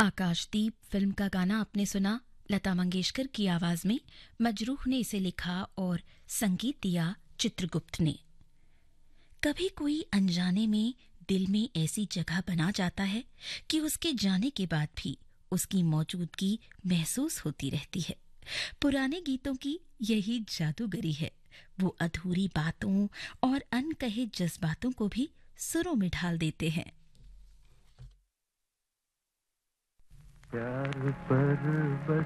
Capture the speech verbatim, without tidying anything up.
आकाशदीप film का गाना आपने सुना लता मंगेशकर की आवाज में। मजरूह ने इसे लिखा और संगीत दिया चित्रगुप्त ने। कभी कोई अनजाने में दिल में ऐसी जगह बना जाता है कि उसके जाने के बाद भी उसकी मौजूदगी महसूस होती रहती है। पुराने गीतों की यही जादूगरी है। वो अधूरी बातों और अनकहे जज्बातों को भी सुरों में ढाल देते हैं। प्यार पर बस